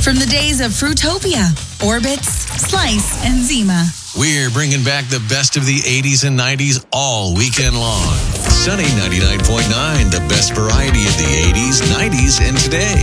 From the days of Fruitopia, Orbits, Slice, and Zima. We're bringing back the best of the 80s and 90s all weekend long. Sunny 99.9, the best variety of the 80s, 90s, and today.